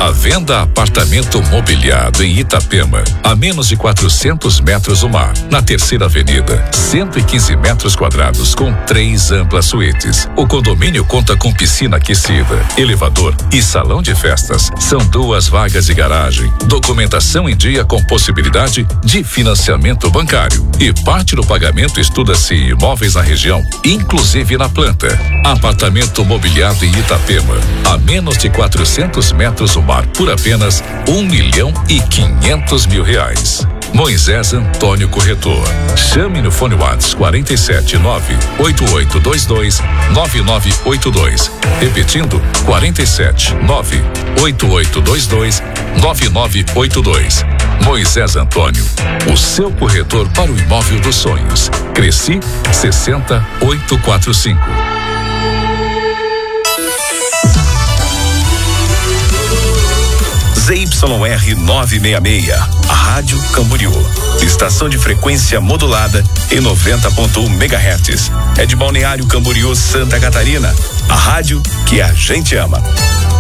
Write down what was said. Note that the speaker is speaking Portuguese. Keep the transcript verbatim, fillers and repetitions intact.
A venda apartamento mobiliado em Itapema, a menos de quatrocentos metros do mar, na Terceira Avenida, cento e quinze metros quadrados com três amplas suítes. O condomínio conta com piscina aquecida, elevador e salão de festas. São duas vagas de garagem, documentação em dia com possibilidade de financiamento bancário. E parte do pagamento estuda-se imóveis na região, inclusive na planta. Apartamento mobiliado em Itapema, a menos de quatrocentos metros do mar, por apenas um milhão e quinhentos mil reais. Moisés Antônio Corretor. Chame no fone WhatsApp quarenta e sete nove oito oito dois dois nove nove oito dois. Repetindo, quarenta e sete nove oito oito dois dois nove nove oito dois. Moisés Antônio, o seu corretor para o imóvel dos sonhos. Cresci sessenta oito quatro cinco. Z Y R novecentos e sessenta e seis, a Rádio Camboriú. Estação de frequência modulada em noventa ponto um megahertz. É de Balneário Camboriú, Santa Catarina. A rádio que a gente ama.